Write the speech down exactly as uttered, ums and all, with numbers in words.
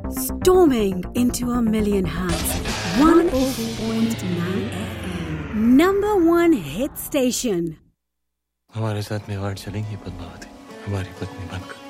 Storming into a million hearts. one oh four point nine F M. Number one hit station. हमारे साथ मेवाड़ चलेंगी पद्मावती, हमारी पत्नी बनकर।